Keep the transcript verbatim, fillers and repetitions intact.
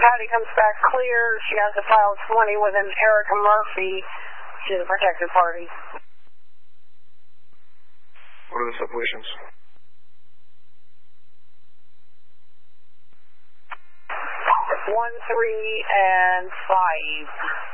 Patty comes back clear, she has to file twenty with an Erica Murphy. She's a protected party. What are the subpolations? One, three, and five.